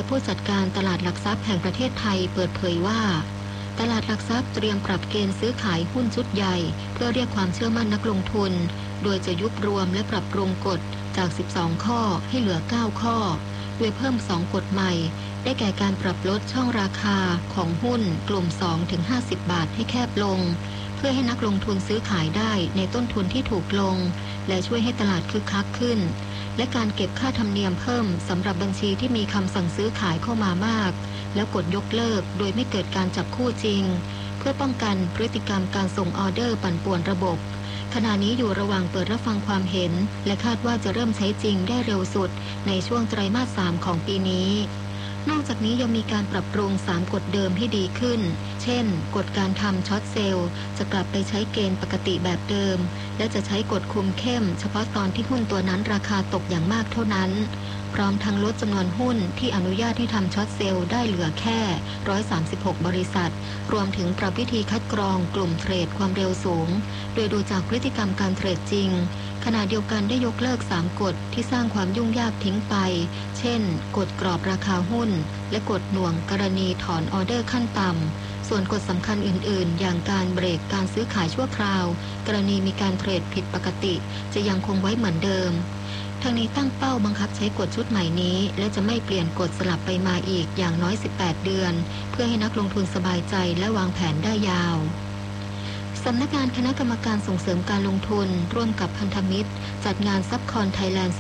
ผู้จัดการตลาดหลักทรัพย์แห่งประเทศไทยเปิดเผยว่าตลาดหลักทรัพย์เตรียมปรับเกณฑ์ซื้อขายหุ้นชุดใหญ่เพื่อเรียกความเชื่อมั่นนักลงทุนโดยจะยุบรวมและปรับปรุงกฎจาก12ข้อให้เหลือ9ข้อโดยเพิ่ม2กฎใหม่ได้แก่การปรับลดช่องราคาของหุ้นกลุ่ม 2-50 บาทให้แคบลงเพื่อให้นักลงทุนซื้อขายได้ในต้นทุนที่ถูกลงและช่วยให้ตลาดคึกคักขึ้นและการเก็บค่าธรรมเนียมเพิ่มสำหรับบัญชีที่มีคำสั่งซื้อขายเข้ามามากแล้วกดยกเลิกโดยไม่เกิดการจับคู่จริงเพื่อป้องกันพฤติกรรมการส่งออเดอร์ปั่นป่วนระบบขณะนี้อยู่ระหว่างเปิดรับฟังความเห็นและคาดว่าจะเริ่มใช้จริงได้เร็วสุดในช่วงไตรมาส 3ของปีนี้นอกจากนี้ยังมีการปรับปรุง3กฎเดิมให้ดีขึ้นเช่นกฎการทำช็อตเซลล์จะกลับไปใช้เกณฑ์ปกติแบบเดิมและจะใช้กฎคุมเข้มเฉพาะตอนที่หุ้นตัวนั้นราคาตกอย่างมากเท่านั้นพร้อมทั้งลดจำนวนหุ้นที่อนุญาตให้ทำช็อตเซลล์ได้เหลือแค่136บริษัทรวมถึงปรับวิธีคัดกรองกลุ่มเทรดความเร็วสูงโดยดูจากพฤติกรรมการเทรดจริงขณะเดียวกันได้ยกเลิก3กฎที่สร้างความยุ่งยากทิ้งไปเช่นกฎกรอบราคาหุ้นและกฎหน่วงกรณีถอนออเดอร์ขั้นต่ำส่วนกฎสำคัญอื่นๆอย่างการเบรกการซื้อขายชั่วคราวกรณีมีการเทรดผิดปกติจะยังคงไว้เหมือนเดิมทางนี้ตั้งเป้าบังคับใช้กฎชุดใหม่นี้และจะไม่เปลี่ยนกฎสลับไปมาอีกอย่างน้อย18เดือนเพื่อให้นักลงทุนสบายใจและวางแผนได้ยาวสำนักงานคณะกรรมการส่งเสริมการลงทุนร่วมกับพันธมิตรจัดงานซับคอนไทยแลนด์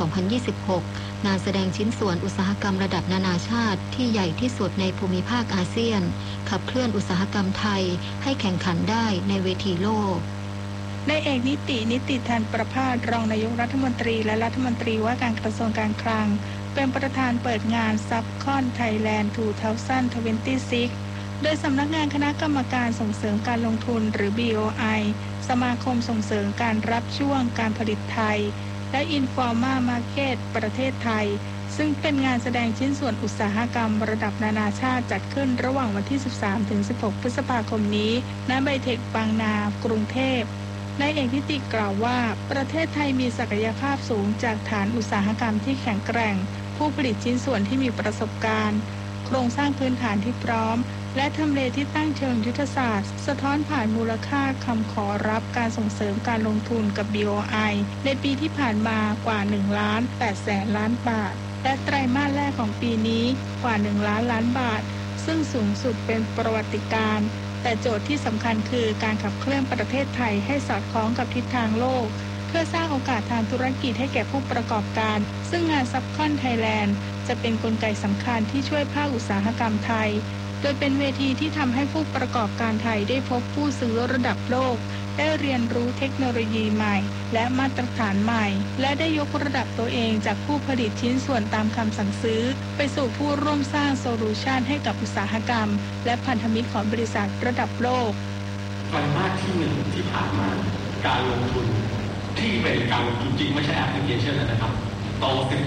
2026 งานแสดงชิ้นส่วนอุตสาหกรรมระดับนานาชาติที่ใหญ่ที่สุดในภูมิภาคอาเซียนขับเคลื่อนอุตสาหกรรมไทยให้แข่งขันได้ในเวทีโลกนายเอกนิติธันประภาสรองนายกรัฐมนตรีและรัฐมนตรีว่าการกระทรวงการคลังเป็นประธานเปิดงานซับคอนไทยแลนด์ 2026 โดยสำนักงานคณะกรรมการส่งเสริมการลงทุนหรือ BOI สมาคมส่งเสริมการรับช่วงการผลิตไทยและ Informa Market ประเทศไทยซึ่งเป็นงานแสดงชิ้นส่วนอุตสาหกรรมระดับนานาชาติจัดขึ้นระหว่างวันที่ 13-16 พฤษภาคมนี้ณไบเทคบางนากรุงเทพนายเอกนิติกล่าวว่าประเทศไทยมีศักยภาพสูงจากฐานอุตสาหกรรมที่แข็งแกร่งผู้ผลิตชิ้นส่วนที่มีประสบการณ์โครงสร้างพื้นฐานที่พร้อมและทำเลที่ตั้งเชิงยุทธศาสตร์สะท้อนผ่านมูลค่าคำขอรับการส่งเสริมการลงทุนกับ BOI ในปีที่ผ่านมากว่า1,800,000 ล้านบาทและไตรมาสแรกของปีนี้กว่า1 ล้านล้านบาทซึ่งสูงสุดเป็นประวัติการณ์แต่โจทย์ที่สำคัญคือการขับเคลื่อนประเทศไทยให้สอดคล้องกับทิศทางโลกเพื่อสร้างโอกาสทางธุรกิจให้แก่ผู้ประกอบการซึ่งงานซับคอนไทยแลนด์จะเป็นกลไกสำคัญที่ช่วยภาคอุตสาหกรรมไทยโดยเป็นเวทีที่ทำให้ผู้ประกอบการไทยได้พบผู้ซื้อระดับโลกได้เรียนรู้เทคโนโลยีใหม่และมาตรฐานใหม่และได้ยกระดับตัวเองจากผู้ผลิตชิ้นส่วนตามคำสั่งซื้อไปสู่ผู้ร่วมสร้างโซลูชันให้กับอุตสาหกรรมและพันธมิตรของบริษัทระดับโลกไตรมาสที่1ที่ผ่านมาการลงทุนที่เป็นการลงทุนจริงไม่ใช่แอปพลิเคชันนะครับโต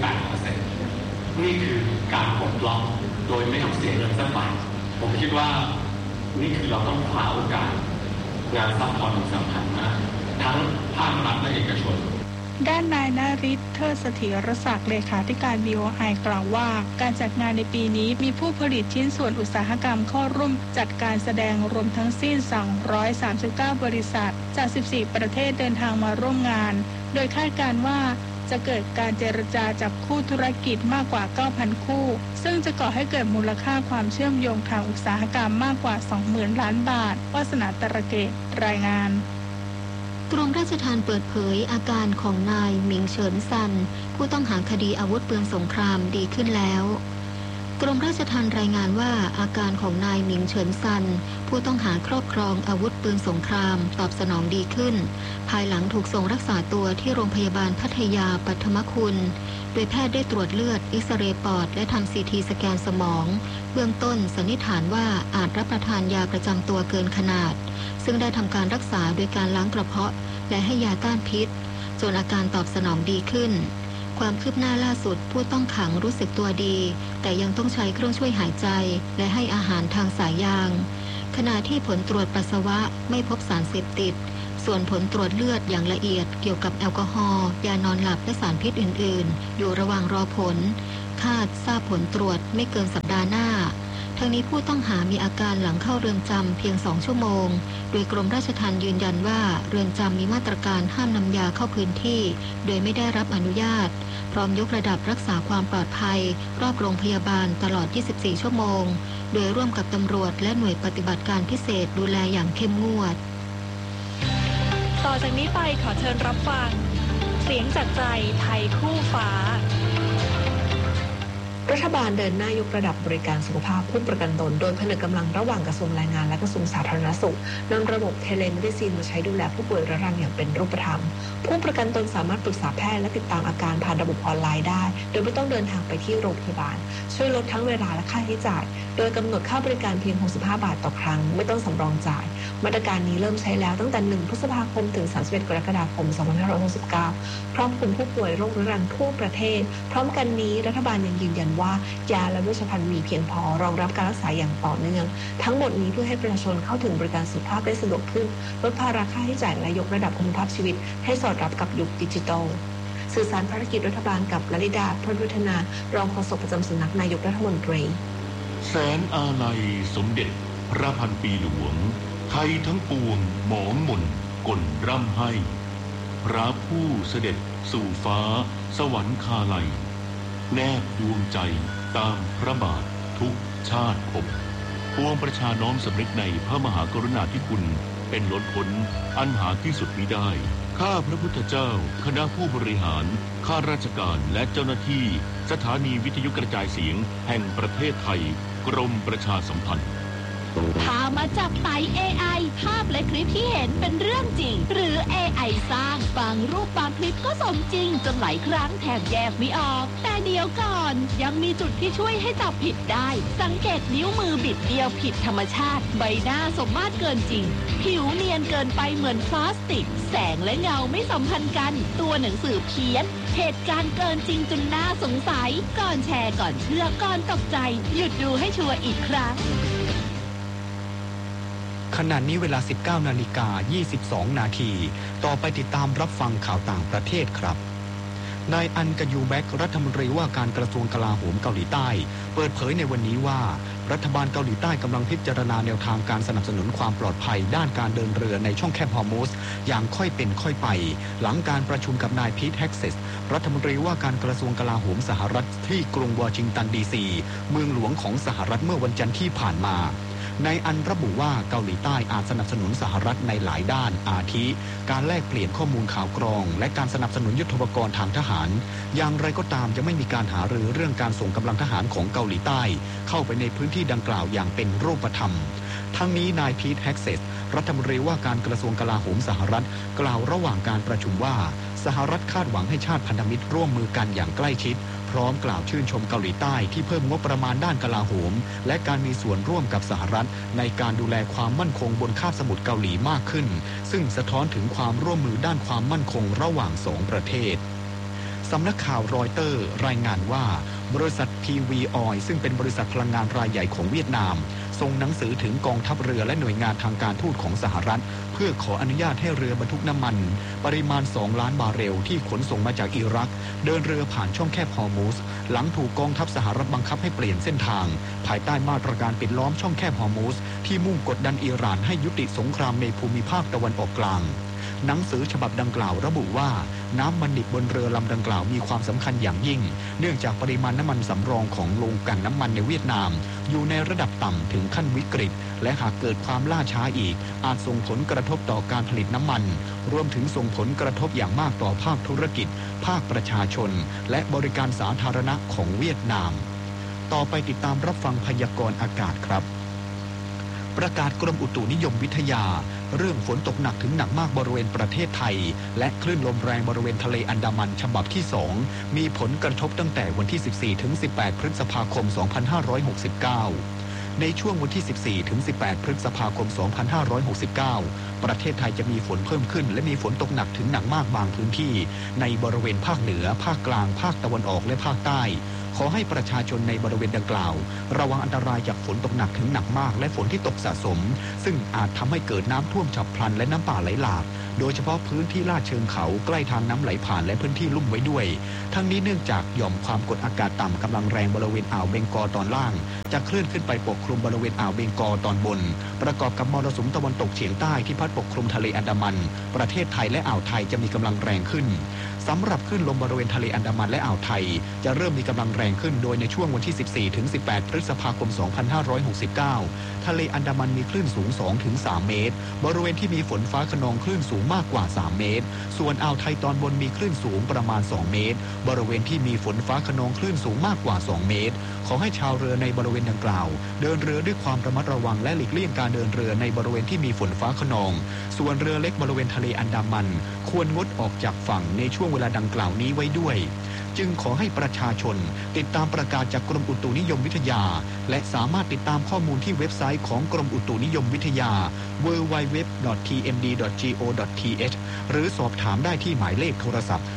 18% นี่คือการปลดล็อกโดยไม่ต้องเสียเงินสักบาทผมคิดว่านี่คือเราต้องคว้าโอกาสงานซัพพอร์ตสำคัญมากทั้งภาครัฐและเอกชนด้านนายนฤทธิ์เทิดเสถียรศักดิ์เลขาธิการ BOI กล่าวว่าการจัดงานในปีนี้มีผู้ผลิตชิ้นส่วนอุตสาหกรรมเข้าร่วมจัดการแสดงรวมทั้งสิ้น239บริษัทจาก14ประเทศเดินทางมาร่วมงานโดยคาดการณ์ว่าจะเกิดการเจรจาจับคู่ธุรกิจมากกว่า 9,000 คู่ซึ่งจะก่อให้เกิดมูลค่าความเชื่อมโยงทางอุตสาหกรรมมากกว่า 20,000 ล้านบาทวาสนาตระเกตรายงานกรมราชทัณฑ์เปิดเผยอาการของนายหมิงเฉินซันผู้ต้องหาคดีอาวุธปืนสงครามดีขึ้นแล้วกรมราชทัณฑ์รายงานว่าอาการของนายหมิงเฉินซันผู้ต้องหาครอบครองอาวุธปืนสงครามตอบสนองดีขึ้นภายหลังถูกส่งรักษาตัวที่โรงพยาบาลพัทยาปัทมคุณโดยแพทย์ได้ตรวจเลือดเอ็กซเรย์ปอดและทำ CT สแกนสมองเบื้องต้นสันนิษฐานว่าอาจรับประทานยาประจำตัวเกินขนาดซึ่งได้ทำการรักษาโดยการล้างกระเพาะและให้ยาต้านพิษจนอาการตอบสนองดีขึ้นความคืบหน้าล่าสุดผู้ต้องขังรู้สึกตัวดีแต่ยังต้องใช้เครื่องช่วยหายใจและให้อาหารทางสายยางขณะที่ผลตรวจปัสสาวะไม่พบสารเสพติดส่วนผลตรวจเลือดอย่างละเอียดเกี่ยวกับแอลกอฮอล์ยานอนหลับและสารพิษอื่นๆอยู่ระหว่างรอผลคาดทราบผลตรวจไม่เกินสัปดาห์หน้าทั้งนี้ผู้ต้องหามีอาการหลังเข้าเรือนจำเพียง2 ชั่วโมงโดยกรมราชทัณฑ์ยืนยันว่าเรือนจำมีมาตรการห้ามนำยาเข้าพื้นที่โดยไม่ได้รับอนุญาตพร้อมยกระดับรักษาความปลอดภัยรอบโรงพยาบาลตลอด 24 ชั่วโมงโดยร่วมกับตำรวจและหน่วยปฏิบัติการพิเศษดูแลอย่างเข้มงวดต่อจากนี้ไปขอเชิญรับฟังเสียงจากใจไทยคู่ฟ้ารัฐบาลเดินหน้ายกระดับบริการสุขภาพผู้ประกันตนโดยผนึกกำลังระหว่างกระทรวงแรงงานและกระทรวงสาธารณสุขนำระบบเทเลเมดิซินมาใช้ดูแลผู้ป่วยเรื้อรังอย่างเป็นรูปธรรมผู้ประกันตนสามารถปรึกษาแพทย์และติดตามอาการผ่านระบบออนไลน์ได้โดยไม่ต้องเดินทางไปที่โรงพยาบาลช่วยลดทั้งเวลาและค่าใช้จ่ายโดยกำหนดค่าบริการเพียง65 บาทต่อครั้งไม่ต้องสำรองจ่ายมาตรการนี้เริ่มใช้แล้วตั้งแต่1 พฤษภาคมถึง31 กรกฎาคม 2569พร้อมกลุ่มผู้ป่วยโรคเรื้อรังทั่วประเทศพร้อมกันนี้รัฐบาลยังยืนยันว่ายาและเวชภัณฑ์มีเพียงพอรองรับการรักษาอย่างต่อเนื่องทั้งหมดนี้เพื่อให้ประชาชนเข้าถึงบริการสุขภาพได้สะดวกขึ้นลดภาระค่าใช้จ่ายและยกระดับคุณภาพชีวิตให้สอดรับกับยุคดิจิทัลสื่อสารภารกิจรัฐบาลกับลลิดาพลวัฒนารองโฆษกประจำสำนักนายกรัฐมนตรีแสนอาลัยสมเด็จพระพันปีหลวงไทยทั้งปวงหมองหม่นก่นร่ำให้พระผู้เสด็จสู่ฟ้าสวรรคาลัยแนบดวงใจตามพระบาททุกชาติภพปวงประชาน้อมสำนึกในพระมหากรุณาธิคุณเป็นล้นพ้นอันหาที่สุดมิได้ข้าพระพุทธเจ้าคณะผู้บริหารข้าราชการและเจ้าหน้าที่สถานีวิทยุกระจายเสียงแห่งประเทศไทยกรมประชาสัมพันธ์พามาจับไต่ AI ภาพและคลิปที่เห็นเป็นเรื่องจริงหรือ AI สร้างบางรูปบางคลิปก็สมจริงจนหลายครั้งแทบแยกไม่ออกแต่เดี๋ยวก่อนยังมีจุดที่ช่วยให้จับผิดได้สังเกตนิ้วมือบิดเดียวผิดธรรมชาติใบหน้าสมมาตรเกินจริงผิวเนียนเกินไปเหมือนพลาสติกแสงและเงาไม่สัมพันธ์กันตัวหนังสือเพี้ยนเหตุการณ์เกินจริงจนน่าสงสัยก่อนแชร์ก่อนเชื่อก่อนตกใจหยุดดูให้ชัวร์อีกครั้งขณะนี้เวลา 19:22 นาทีต่อไปติดตามรับฟังข่าวต่างประเทศครับนายอันกยูแบกรัฐมนตรีว่าการกระทรวงกลาโหมเกาหลีใต้เปิดเผยในวันนี้ว่ารัฐบาลเกาหลีใต้กำลังพิจารณาแนวทางการสนับสนุนความปลอดภัยด้านการเดินเรือในช่องแคบฮอร์มุซอย่างค่อยเป็นค่อยไปหลังการประชุมกับนายพีทแฮ็กเซสรัฐมนตรีว่าการกระทรวงกลาโหมสหรัฐที่กรุงวอชิงตันดีซีเมืองหลวงของสหรัฐเมื่อวันจันทร์ที่ผ่านมานายอันระบุว่าเกาหลีใต้อาจสนับสนุนสหรัฐในหลายด้านอาทิการแลกเปลี่ยนข้อมูลข่าวกรองและการสนับสนุนยุทโธปกรณ์ทางทหารอย่างไรก็ตามจะไม่มีการหารือเรื่องการส่งกำลังทหารของเกาหลีใต้เข้าไปในพื้นที่ดังกล่าวอย่างเป็นรูปธรรมทั้งนี้นายพีทแฮ็กเซสรัฐมนตรีว่าการกระทรวงกลาโหมสหรัฐกล่าวระหว่างการประชุมว่าสหรัฐคาดหวังให้ชาติพันธมิตรร่วมมือกันอย่างใกล้ชิดพร้อมกล่าวชื่นชมเกาหลีใต้ที่เพิ่มงบประมาณด้านกลาโหมและการมีส่วนร่วมกับสหรัฐในการดูแลความมั่นคงบนคาบสมุทรเกาหลีมากขึ้นซึ่งสะท้อนถึงความร่วมมือด้านความมั่นคงระหว่างสองประเทศสำนักข่าวรอยเตอร์รายงานว่าบริษัท PV Oil ซึ่งเป็นบริษัทพลังงานรายใหญ่ของเวียดนามส่งหนังสือถึงกองทัพเรือและหน่วยงานทางการทูตของสหรัฐเพื่อขออนุญาตให้เรือบรรทุกน้ำมันปริมาณ2 ล้านบาร์เรลที่ขนส่งมาจากอิรักเดินเรือผ่านช่องแคบฮอร์มุซหลังถูกกองทัพสหรัฐบังคับให้เปลี่ยนเส้นทางภายใต้มาตรการปิดล้อมช่องแคบฮอร์มุซที่มุ่งกดดันอิหร่านให้ยุติสงครามในภูมิภาคตะวันออกกลางหนังสือฉบับดังกล่าวระบุว่าน้ำมันดิบบนเรือลำดังกล่าวมีความสำคัญอย่างยิ่งเนื่องจากปริมาณน้ำมันสำรองของโรงกลั่นน้ำมันในเวียดนามอยู่ในระดับต่ำถึงขั้นวิกฤตและหากเกิดความล่าช้าอีกอาจส่งผลกระทบต่อการผลิตน้ำมันรวมถึงส่งผลกระทบอย่างมากต่อภาคธุรกิจภาคประชาชนและบริการสาธารณะของเวียดนามต่อไปติดตามรับฟังพยากรณ์อากาศครับประกาศกรมอุตุนิยมวิทยาเรื่องฝนตกหนักถึงหนักมากบริเวณประเทศไทยและคลื่นลมแรงบริเวณทะเลอันดามันฉบับที่2มีผลกระทบตั้งแต่วันที่ 14 ถึง 18 พฤษภาคม 2569ในช่วงวันที่ 14 ถึง 18 พฤษภาคม 2569ประเทศไทยจะมีฝนเพิ่มขึ้นและมีฝนตกหนักถึงหนักมากบางพื้นที่ในบริเวณภาคเหนือภาคกลางภาคตะวันออกและภาคใต้ขอให้ประชาชนในบริเวณดังกล่าวระวังอันตรายจากฝนตกหนักถึงหนักมากและฝนที่ตกสะสมซึ่งอาจทำให้เกิดน้ำท่วมฉับพลันและน้ำป่าไหลหลากโดยเฉพาะพื้นที่ลาดเชิงเขาใกล้ทางน้ำไหลผ่านและพื้นที่ลุ่มไว้ด้วยทั้งนี้เนื่องจากหย่อมความกดอากาศต่ำกำลังแรงบริเวณอ่าวเบงกอลตอนล่างจะเคลื่อนขึ้นไปปกคลุมบริเวณอ่าวเบงกอลตอนบนประกอบกับมรสุมตะวันตกเฉียงใต้ที่พัดปกคลุมทะเลอันดามันประเทศไทยและอ่าวไทยจะมีกำลังแรงขึ้นสำหรับคลื่นลมบริเวณทะเลอันดามันและอ่าวไทยจะเริ่มมีกำลังแรงขึ้นโดยในช่วงวันที่ 14 ถึง 18 พฤษภาคม 2569 ทะเลอันดามันมีคลื่นสูง 2-3 เมตรบริเวณที่มีฝนฟ้าคะนองคลื่นสูงมากกว่า 3 เมตรส่วนอ่าวไทยตอนบนมีคลื่นสูงประมาณ 2 เมตรบริเวณที่มีฝนฟ้าคะนองคลื่นสูงมากกว่า 2 เมตรขอให้ชาวเรือในบริเวณดังกล่าวเดินเรือด้วยความระมัดระวังและหลีกเลี่ยงการเดินเรือในบริเวณที่มีฝนฟ้าคะนองส่วนเรือเล็กบริเวณทะเลอันดามันควรงดออกจากฝั่งในช่วงเวลาดังกล่าวนี้ไว้ด้วยจึงขอให้ประชาชนติดตามประกาศจากกรมอุตุนิยมวิทยาและสามารถติดตามข้อมูลที่เว็บไซต์ของกรมอุตุนิยมวิทยา www.tmd.go.th หรือสอบถามได้ที่หมายเลขโทรศัพท์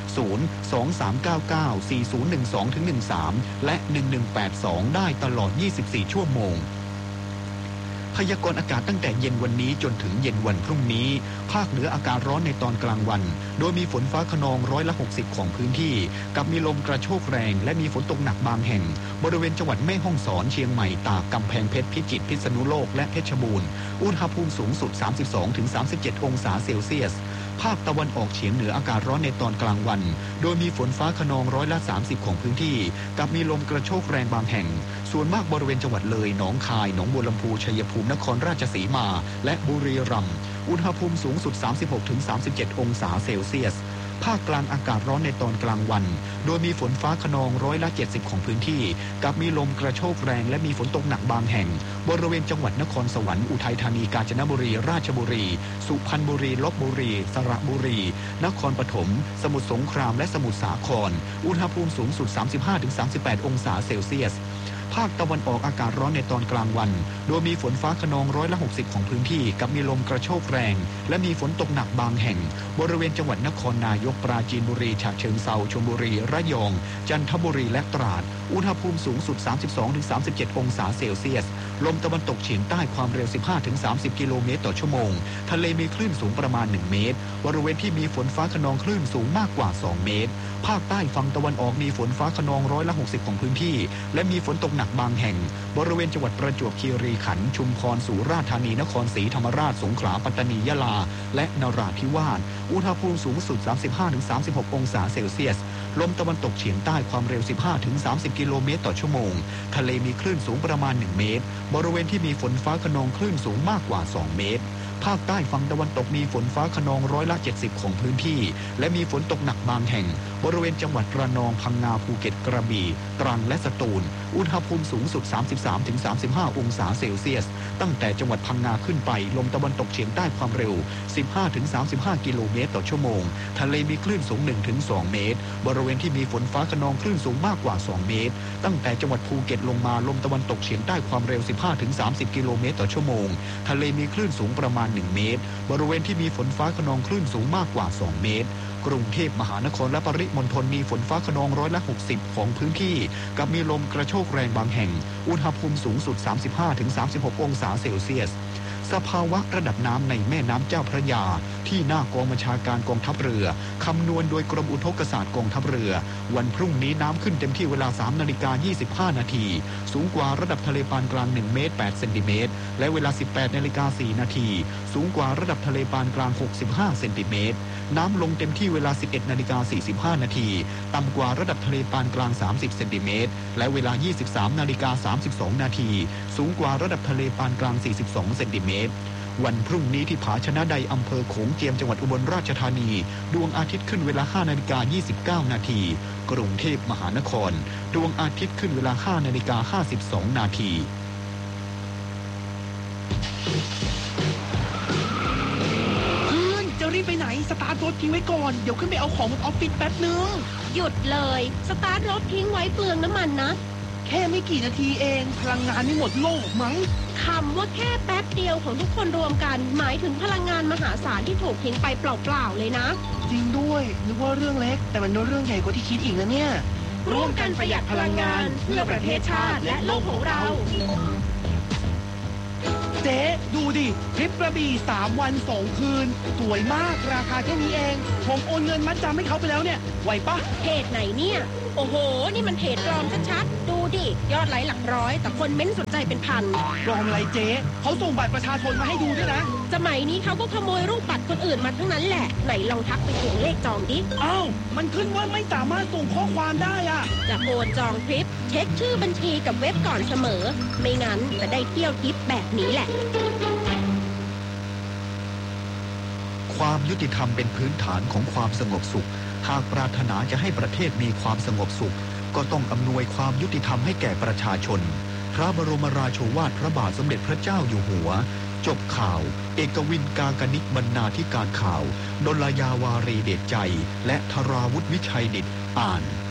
023994012-13 และ 1182 ได้ตลอด 24 ชั่วโมงพยากรณ์อากาศตั้งแต่เย็นวันนี้จนถึงเย็นวันพรุ่งนี้ภาคเหนืออากาศร้อนในตอนกลางวันโดยมีฝนฟ้าคะนอง60%ของพื้นที่กับมีลมกระโชกแรงและมีฝนตกหนักบางแห่งบริเวณจังหวัดแม่ฮ่องสอนเชียงใหม่ตากกำแพงเพชรพิจิตรพิษณุโลกและเพชรบูรณ์อุณหภูมิสูงสุด 32-37 องศาเซลเซียสภาคตะวันออกเฉียงเหนืออากาศร้อนในตอนกลางวันโดยมีฝนฟ้าคะนอง30%ของพื้นที่กับมีลมกระโชกแรงบางแห่งส่วนมากบริเวณจังหวัดเลยหนองคายหนองบัวลำพูชัยภูมินครราชสีมาและบุรีรัมย์อุณหภูมิสูงสุด 36-37 องศาเซลเซียสภาคกลางอากาศร้อนในตอนกลางวันโดยมีฝนฟ้าคะนอง70%ของพื้นที่กับมีลมกระโชกแรงและมีฝนตกหนักบางแห่งบริเวณจังหวัดนครสวรรค์อุทัยธานีกาญจนบุรีราชบุรีสุพรรณบุรีลพบุรีสระบุรีนครปฐมสมุทรสงครามและสมุทรสาครอุณหภูมิสูงสุด 35-38 องศาเซลเซียสภาคตะวันออกอากาศร้อนในตอนกลางวันโดยมีฝนฟ้าคะนอง60%ของพื้นที่กับมีลมกระโชกแรงและมีฝนตกหนักบางแห่งบริเวณจังหวัดนครนายกปราจีนบุรีฉะเชิงเทราชลบุรีระยองจันทบุรีและตราดอุณหภูมิสูงสุด 32-37 องศาเซลเซียสลมตะวันตกเฉียงใต้ความเร็ว 15-30 กิโลเมตรต่อชั่วโมงทะเลมีคลื่นสูงประมาณ 1 เมตรบริเวณที่มีฝนฟ้าคะนองคลื่นสูงมากกว่า 2 เมตรภาคใต้ฝั่งตะวันออกมีฝนฟ้าคะนอง60%ของพื้นที่และมีฝนตกหนักบางแห่งบริเวณจังหวัดประจวบคีรีขันธ์ชุมพรสุราษฎร์ธานีนครศรีธรรมราชสงขลาปัตตานียะลาและนราธิวาสอุณหภูมิสูงสุด 35-36 องศาเซลเซียสลมตะวันตกเฉียงใต้ความเร็ว 15-30 กิโลเมตรต่อชั่วโมงทะเลมีคลื่นสูงประมาณ 1 เมตรบริเวณที่มีฝนฟ้าคะนองคลื่นสูงมากกว่า 2 เมตรภาคใต้ฝั่งตะวันตกมีฝนฟ้าคะนอง70%ของพื้นที่และมีฝนตกหนักบางแห่งบริเวณจังหวัดระนองพังงาภูเก็ตกระบี่ตรังและสตูลอุณหภูมิสูงสุด 33-35 องศาเซลเซียสตั้งแต่จังหวัดพังงาขึ้นไปลมตะวันตกเฉียงใต้ความเร็ว 15-35 กิโลเมตรต่อชั่วโมงทะเลมีคลื่นสูง 1-2 เมตรบริเวณที่มีฝนฟ้าคะนองคลื่นสูงมากกว่า 2 เมตรตั้งแต่จังหวัดภูเก็ตลงมาลมตะวันตกเฉียงใต้ความเร็ว 15-30 กิโลเมตรต่อชั่วโมงทะเลมีคลื่นสูงประมาณ 1 เมตรบริเวณที่มีฝนฟ้าคะนองคลื่นสูงมากกว่า 2 เมตรกรุงเทพมหานครและปริมณฑลมีฝนฟ้าคะนอง60%ของพื้นที่กับมีลมกระโชกแรงบางแห่งอุณหภูมิสูงสุด 35-36 องศาเซลเซียสสภาวะระดับน้ำในแม่น้ำเจ้าพระยาที่หน้ากองบัญชาการกองทัพเรือคำนวณโดยกรมอุทกศาสตร์กองทัพเรือวันพรุ่งนี้น้ำขึ้นเต็มที่เวลา 3:25 นาทีสูงกว่าระดับทะเลปานกลาง1 เมตร 8 เซนติเมตรและเวลา 18:04 นาทีสูงกว่าระดับทะเลปานกลาง65 เซนติเมตรน้ำลงเต็มที่เวลา 11:45 นาทีต่ำกว่าระดับทะเลปานกลาง30 เซนติเมตรและเวลา 23:32 นาทีสูงกว่าระดับทะเลปานกลาง42 เซนติเมตรวันพรุ่งนี้ที่ผาชนะใดอำเภอโขงเจียมจังหวัดอุบลราชธานีดวงอาทิตย์ขึ้นเวลา 5:29 นาทีกรุงเทพมหานครดวงอาทิตย์ขึ้นเวลา 5:52 นาทีจะรีบไปไหนสตาร์ทรถทิ้งไว้ก่อนเดี๋ยวขึ้นไปเอาของบนออฟฟิศแป๊บนึงหยุดเลยสตาร์ทรถทิ้งไว้เปลืองน้ำมันนะแค่ไม่กี่นาทีเองพลังงานไม่หมดโลกมั้งคำว่าแค่แป๊บเดียวของทุกคนรวมกันหมายถึงพลังงานมหาศาลที่ถูกทิ้งไปเปล่าๆเลยนะจริงด้วยนึกว่าเรื่องเล็กแต่มันเป็นเรื่องใหญ่กว่าที่คิดอีกนะเนี่ยร่วมกันประหยัดพลังงานเพื่อประเทศชาติและโลกของเราเจ๊ดูดิทริปกระบี่3 วัน 2 คืนสวยมากราคาแค่นี้เองผมโอนเงินมัดจำให้เขาไปแล้วเนี่ยไหวปะเพจไหนเนี่ยโอ้โหนี่มันเพจปลอมชัดๆดูดิยอดไลค์หลักร้อยแต่คนเม้นสนใจเป็นพันปลอมอะไรเจ๊เขาส่งบัตรประชาชนมาให้ดูด้วยนะสมัยนี้เขาก็ขโมยรูปบัตรคนอื่นมาทั้งนั้นแหละไหนลองทักไปถึงเลขจองดิอ้าวมันขึ้นว่าไม่สามารถส่งข้อความได้อะจะโอนจองทริปเช็คชื่อบัญชีกับเว็บก่อนเสมอไม่งั้นจะได้เที่ยวทริปแบบนี้แหละความยุติธรรมเป็นพื้นฐานของความสงบสุขหากปรารถนาจะให้ประเทศมีความสงบสุขก็ต้องอำนวยความยุติธรรมให้แก่ประชาชนพระบรมราโชวาทพระบาทสมเด็จพระเจ้าอยู่หัวจบข่าวเอกวินกากนิกบรรณาธิการข่าวดลยาวารีเดชใจและธราวุฒิวิชัยดิษฐ์อ่าน